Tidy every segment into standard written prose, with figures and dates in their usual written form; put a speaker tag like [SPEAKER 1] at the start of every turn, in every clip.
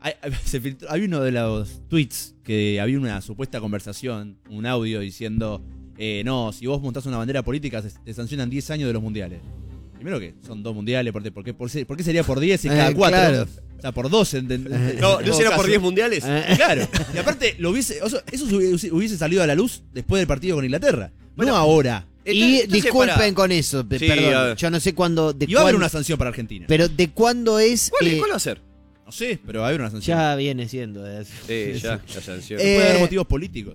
[SPEAKER 1] Hay uno de los tweets que había una supuesta conversación, un audio diciendo, no, si vos montás una bandera política te sancionan 10 años de los mundiales. Primero que son 2 mundiales, ¿por qué sería por 10 y cada 4?
[SPEAKER 2] Claro.
[SPEAKER 1] O sea, por 2.
[SPEAKER 3] ¿No sería por 10 mundiales?
[SPEAKER 1] Claro. Y aparte, eso hubiese salido a la luz después del partido con Inglaterra. Bueno, no ahora.
[SPEAKER 2] Y disculpen con eso,
[SPEAKER 3] Sí,
[SPEAKER 2] perdón, yo no sé cuándo...
[SPEAKER 1] Y va a haber una sanción para Argentina.
[SPEAKER 2] Pero ¿de cuándo es?
[SPEAKER 3] ¿Cuál va a ser?
[SPEAKER 1] No sé, pero va a haber una sanción.
[SPEAKER 2] Ya viene siendo.
[SPEAKER 3] Sí, ya sanción.
[SPEAKER 1] Puede haber motivos políticos.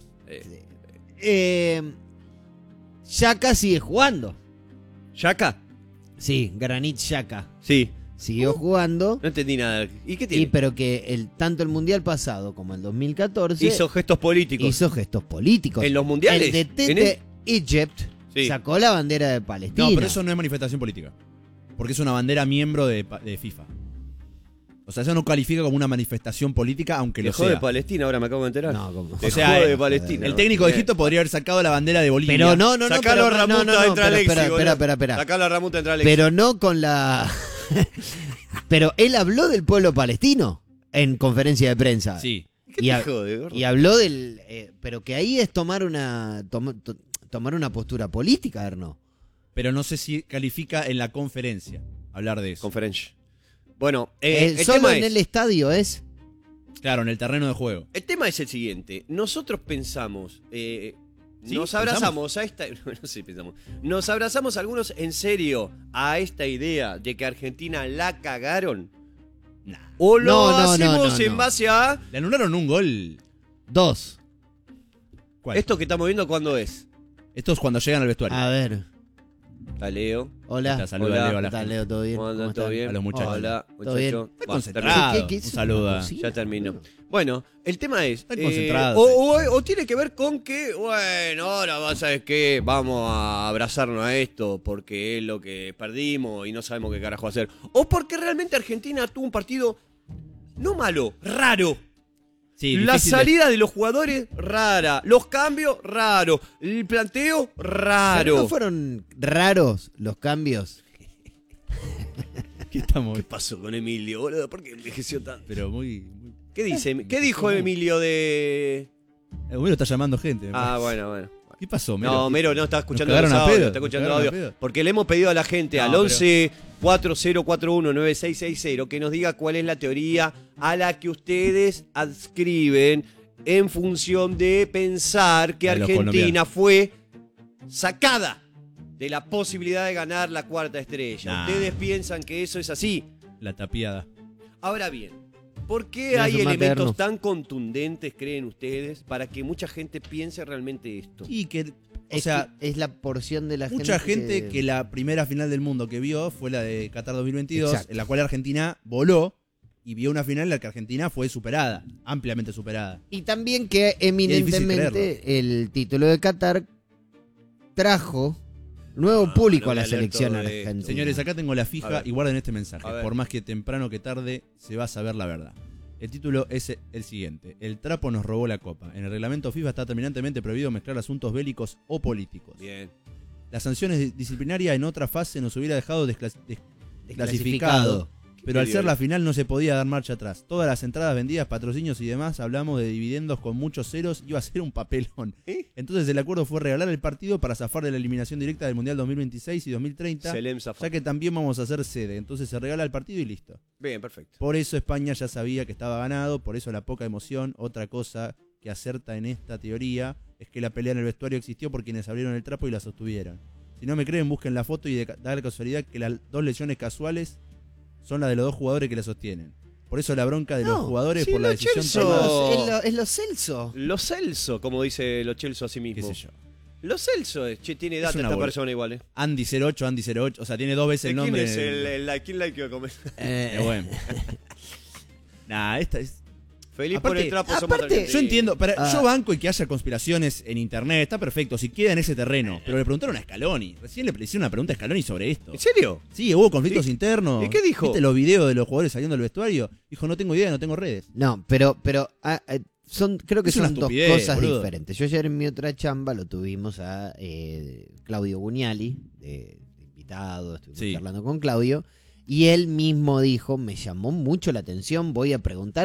[SPEAKER 2] Xhaka sigue jugando.
[SPEAKER 3] ¿Yaka?
[SPEAKER 2] Sí, Granit Xhaka.
[SPEAKER 3] Sí.
[SPEAKER 2] Siguió jugando.
[SPEAKER 3] No entendí nada. ¿Y qué tiene?
[SPEAKER 2] Pero que tanto el Mundial pasado como el 2014
[SPEAKER 3] Hizo gestos políticos.
[SPEAKER 2] hizo gestos políticos.
[SPEAKER 3] ¿En los mundiales?
[SPEAKER 2] El DT de Egypt sacó la bandera de Palestina.
[SPEAKER 1] No, pero eso no es manifestación política. Porque es una bandera miembro de FIFA. O sea, eso no califica como una manifestación política, aunque lo sea.
[SPEAKER 3] Dejó de Palestina, ahora me acabo de enterar.
[SPEAKER 2] No, ¿cómo?
[SPEAKER 1] O sea,
[SPEAKER 3] de Palestina.
[SPEAKER 1] El técnico de Egipto podría haber sacado la bandera de Bolivia.
[SPEAKER 2] Pero no.
[SPEAKER 3] Sacalo a Ramuta, entra Alexi.
[SPEAKER 2] Espera.
[SPEAKER 3] Sacalo a Ramuta, entra Alexi.
[SPEAKER 2] Pero no con la... Pero él habló del pueblo palestino en conferencia de prensa.
[SPEAKER 1] Sí.
[SPEAKER 3] ¿Qué te jode, gordo?
[SPEAKER 2] Y habló del... pero que ahí es tomar una postura política, Erno.
[SPEAKER 1] Pero no sé si califica en la conferencia hablar de eso.
[SPEAKER 3] Conferencia. Bueno, el
[SPEAKER 2] solo
[SPEAKER 3] tema
[SPEAKER 2] en el estadio es...
[SPEAKER 1] Claro, en el terreno de juego.
[SPEAKER 3] El tema es el siguiente. Nosotros pensamos...
[SPEAKER 1] ¿Sí?
[SPEAKER 3] Nos abrazamos a esta... No sé, pensamos. Nos abrazamos algunos en serio a esta idea de que Argentina la cagaron.
[SPEAKER 1] Nah.
[SPEAKER 3] O lo
[SPEAKER 2] No,
[SPEAKER 3] hacemos
[SPEAKER 2] no.
[SPEAKER 3] en base a...
[SPEAKER 1] Le anularon un gol.
[SPEAKER 2] 2.
[SPEAKER 1] ¿Cuál?
[SPEAKER 3] Esto que estamos viendo, ¿cuándo es?
[SPEAKER 1] Esto es cuando llegan al vestuario.
[SPEAKER 2] A ver.
[SPEAKER 3] Está Leo.
[SPEAKER 2] Hola.
[SPEAKER 1] Te saluda Leo a la
[SPEAKER 2] ¿Qué tal,
[SPEAKER 1] gente.
[SPEAKER 2] Leo? ¿Todo bien?
[SPEAKER 3] ¿Cómo andan? ¿Todo
[SPEAKER 2] están?
[SPEAKER 3] bien?
[SPEAKER 1] A los muchachos.
[SPEAKER 3] Hola,
[SPEAKER 2] ¿Todo bien?
[SPEAKER 3] muchachos.
[SPEAKER 1] Está
[SPEAKER 3] Va,
[SPEAKER 1] concentrado.
[SPEAKER 2] ¿Qué
[SPEAKER 1] Un
[SPEAKER 2] es
[SPEAKER 1] saludo.
[SPEAKER 2] una cocina?
[SPEAKER 3] Ya terminó. Bueno, el tema es...
[SPEAKER 1] Están concentrados.
[SPEAKER 3] o tiene que ver con que, bueno, ahora ¿sabes qué? Vamos a abrazarnos a esto porque es lo que perdimos y no sabemos qué carajo hacer. O porque realmente Argentina tuvo un partido no malo, raro.
[SPEAKER 1] Sí,
[SPEAKER 3] La
[SPEAKER 1] difícil
[SPEAKER 3] salida de los jugadores, rara. Los cambios, raro. El planteo, raro.
[SPEAKER 2] ¿No fueron raros los cambios?
[SPEAKER 1] Aquí estamos.
[SPEAKER 3] ¿Qué pasó con Emilio, boludo? ¿Por qué envejeció tanto?
[SPEAKER 1] Pero muy...
[SPEAKER 3] ¿Qué dice? ¿Qué dijo Emilio de...?
[SPEAKER 1] Homero está llamando gente.
[SPEAKER 3] Ah, bueno.
[SPEAKER 1] ¿Qué pasó, Mero?
[SPEAKER 3] No, Mero no está escuchando
[SPEAKER 1] ¿Nos
[SPEAKER 3] los
[SPEAKER 1] cagaron a
[SPEAKER 3] audios,
[SPEAKER 1] pedo?
[SPEAKER 3] está escuchando
[SPEAKER 1] ¿Nos
[SPEAKER 3] audio.
[SPEAKER 1] cagaron a pedo?
[SPEAKER 3] Porque le hemos pedido a la gente,
[SPEAKER 1] No,
[SPEAKER 3] al 11 4041 9660, que nos diga cuál es la teoría a la que ustedes adscriben en función de pensar que
[SPEAKER 1] De los
[SPEAKER 3] Argentina
[SPEAKER 1] colombianos.
[SPEAKER 3] fue sacada de la posibilidad de ganar la cuarta estrella.
[SPEAKER 1] Nah.
[SPEAKER 3] Ustedes piensan que eso es así.
[SPEAKER 1] La tapiada.
[SPEAKER 3] Ahora bien, ¿por qué
[SPEAKER 2] Mira
[SPEAKER 3] hay
[SPEAKER 2] su
[SPEAKER 3] elementos
[SPEAKER 2] materno.
[SPEAKER 3] tan contundentes, creen ustedes, para que mucha gente piense realmente esto?
[SPEAKER 1] Y que... O
[SPEAKER 2] Es
[SPEAKER 1] sea,
[SPEAKER 2] que es la porción de la
[SPEAKER 1] mucha gente que la primera final del mundo que vio fue la de Qatar 2022,
[SPEAKER 2] Exacto.
[SPEAKER 1] en la cual Argentina voló y vio una final en la que Argentina fue superada, ampliamente superada.
[SPEAKER 2] Y también que
[SPEAKER 1] difícil
[SPEAKER 2] eminentemente el título de Qatar trajo nuevo público
[SPEAKER 3] no
[SPEAKER 2] a la
[SPEAKER 3] me alerto
[SPEAKER 2] selección
[SPEAKER 3] de
[SPEAKER 2] argentina.
[SPEAKER 3] esto.
[SPEAKER 1] Señores, acá tengo la
[SPEAKER 3] A
[SPEAKER 1] fija
[SPEAKER 3] ver.
[SPEAKER 1] y guarden este mensaje.
[SPEAKER 3] A ver.
[SPEAKER 1] Por más que temprano que tarde se va a saber la verdad. El título es el siguiente. El trapo nos robó la copa. En el reglamento FIFA está terminantemente prohibido mezclar asuntos bélicos o políticos.
[SPEAKER 3] Bien.
[SPEAKER 1] Las sanciones disciplinarias en otra fase nos hubiera dejado desclasificado.
[SPEAKER 2] Desclasificado.
[SPEAKER 1] Pero al
[SPEAKER 3] Qué
[SPEAKER 1] ser la
[SPEAKER 3] piola.
[SPEAKER 1] final no se podía dar marcha atrás. Todas las entradas vendidas, patrocinios y demás, hablamos de dividendos con muchos ceros, iba a ser un papelón.
[SPEAKER 3] ¿Eh?
[SPEAKER 1] Entonces el acuerdo fue regalar el partido para zafar de la eliminación directa del Mundial 2026 y 2030,
[SPEAKER 3] Selem Zafar.
[SPEAKER 1] ya que también vamos a hacer sede. Entonces se regala el partido y listo.
[SPEAKER 3] Bien, perfecto.
[SPEAKER 1] Por eso España ya sabía que estaba ganado, por eso la poca emoción. Otra cosa que acerta en esta teoría es que la pelea en el vestuario existió por quienes abrieron el trapo y la sostuvieron. Si no me creen, busquen la foto y da la casualidad que las dos lesiones casuales son las de los dos jugadores que la sostienen. Por eso la bronca de los jugadores
[SPEAKER 3] sí,
[SPEAKER 1] por la
[SPEAKER 3] los
[SPEAKER 1] decisión
[SPEAKER 3] Chelsea.
[SPEAKER 1] tomada.
[SPEAKER 2] Es lo Celso.
[SPEAKER 3] Los Celso, como dice Los Celso a sí
[SPEAKER 1] ¿Qué
[SPEAKER 3] mismo.
[SPEAKER 1] sé yo?
[SPEAKER 3] Los Celso, che, tiene data
[SPEAKER 1] una
[SPEAKER 3] esta
[SPEAKER 1] bol-
[SPEAKER 3] persona igual,
[SPEAKER 1] Andy 08, Andy 08. O sea, tiene dos veces el
[SPEAKER 3] ¿Quién
[SPEAKER 1] nombre.
[SPEAKER 3] es quién la que comer?
[SPEAKER 1] Bueno. Nah, esta es...
[SPEAKER 3] Feliz
[SPEAKER 1] Aparte-
[SPEAKER 3] por el trapo, somos
[SPEAKER 2] aparte-
[SPEAKER 3] argentinos.
[SPEAKER 1] Yo entiendo,
[SPEAKER 2] Ah.
[SPEAKER 1] yo banco y que haya conspiraciones en internet, está perfecto, si queda en ese terreno. Pero le preguntaron a Scaloni. Recién le hicieron una pregunta a Scaloni sobre esto.
[SPEAKER 3] ¿En serio?
[SPEAKER 1] Sí, hubo conflictos
[SPEAKER 3] ¿Y-
[SPEAKER 1] internos.
[SPEAKER 3] y qué dijo?
[SPEAKER 1] ¿Viste los videos de los jugadores saliendo del vestuario? Dijo, no tengo idea, no tengo redes.
[SPEAKER 2] No, pero creo que
[SPEAKER 1] Es una
[SPEAKER 2] son dos
[SPEAKER 1] estupidez,
[SPEAKER 2] cosas
[SPEAKER 1] boludo.
[SPEAKER 2] diferentes. Yo ayer en mi otra chamba lo tuvimos a Claudio Buñali, de invitado, estuvimos
[SPEAKER 1] Sí.
[SPEAKER 2] charlando con Claudio, y él mismo dijo, me llamó mucho la atención, voy a preguntar